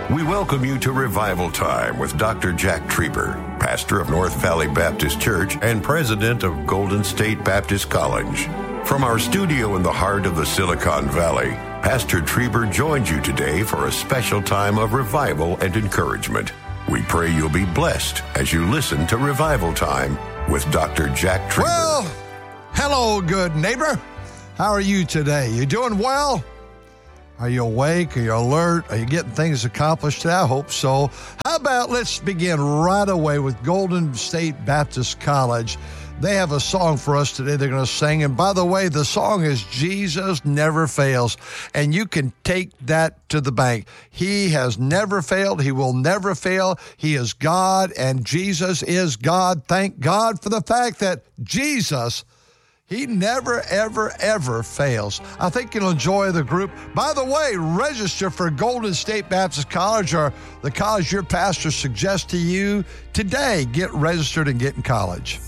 We welcome you to Revival Time with Dr. Jack Trieber, pastor of North Valley Baptist Church and president of Golden State Baptist College. From our studio in the heart of the Silicon Valley, Pastor Trieber joins you today for a special time of revival and encouragement. We pray you'll be blessed as you listen to Revival Time with Dr. Jack Trieber. Well, hello, good neighbor. How are you today? You doing well? Are you awake? Are you alert? Are you getting things accomplished today? I hope so. How about let's begin right away with Golden State Baptist College. They have a song for us today they're going to sing. And by the way, the song is Jesus Never Fails. And you can take that to the bank. He has never failed. He will never fail. He is God and Jesus is God. Thank God for the fact that Jesus, he never, ever, ever fails. I think you'll enjoy the group. By the way, register for Golden State Baptist College or the college your pastor suggests to you today. Get registered and get in college.